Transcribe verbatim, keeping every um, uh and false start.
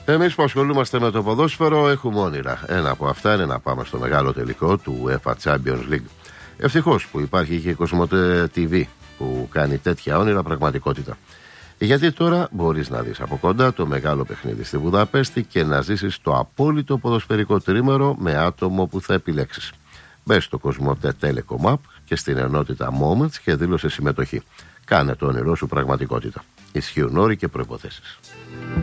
Εμείς που ασχολούμαστε με το ποδόσφαιρο έχουμε όνειρα. Ένα από αυτά είναι να πάμε στο μεγάλο τελικό του UEFA Champions League. Ευτυχώς που υπάρχει και η Κοσμοτέ τι βι που κάνει τέτοια όνειρα πραγματικότητα. Γιατί τώρα μπορείς να δεις από κοντά το μεγάλο παιχνίδι στη Βουδαπέστη και να ζήσεις το απόλυτο ποδοσφαιρικό τρίμερο με άτομο που θα επιλέξεις. Μπες στο Κοσμοτέ Telecom App και στην ενότητα Moments και δήλωσε συμμετοχή. Κάνε το όνειρό σου πραγματικότητα. Ισχύουν όροι και προϋποθέσεις.